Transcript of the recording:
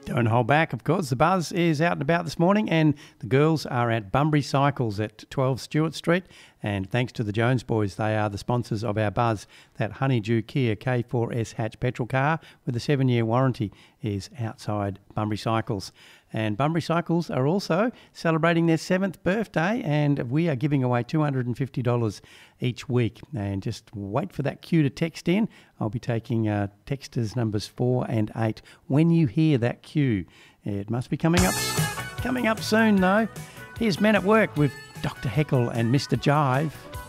Don't hold back, of course. The Buzz is out and about this morning, and the girls are at Bunbury Cycles at 12 Stewart Street. And thanks to the Jones boys, they are the sponsors of our Buzz. That Honeydew Kia K4S hatch petrol car with a 7-year warranty is outside Bunbury Cycles. And Bunbury Cycles are also celebrating their 7th birthday, and we are giving away $250 each week. And just wait for that cue to text in. I'll be taking texters numbers 4 and 8 when you hear that cue. It must be coming up soon, though. Here's Men at Work with Dr. Heckle and Mr. Jive.